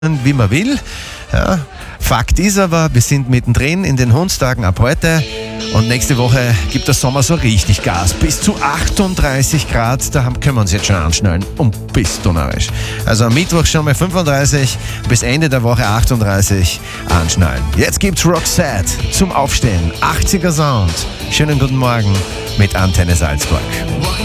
wie man will. Ja, Fakt ist aber, wir sind mittendrin in den Hundstagen ab heute und nächste Woche gibt der Sommer so richtig Gas. Bis zu 38 Grad, da können wir uns jetzt schon anschnallen und bist du narrisch. Also am Mittwoch schon mal 35, bis Ende der Woche 38 anschnallen. Jetzt gibt's Roxette zum Aufstehen, 80er Sound. Schönen guten Morgen mit Antenne Salzburg.